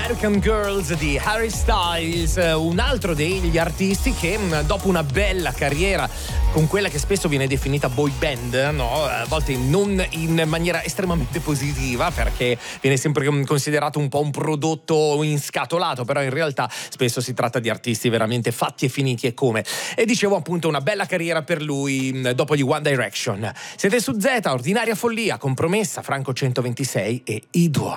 American Girls di Harry Styles, un altro degli artisti che dopo una bella carriera con quella che spesso viene definita boy band, no? A volte non in maniera estremamente positiva, perché viene sempre considerato un po' un prodotto inscatolato, però in realtà spesso si tratta di artisti veramente fatti e finiti e come. E dicevo appunto una bella carriera per lui dopo gli One Direction. Siete su Z, Ordinaria Follia, Compromessa, Franco 126 e I Duo.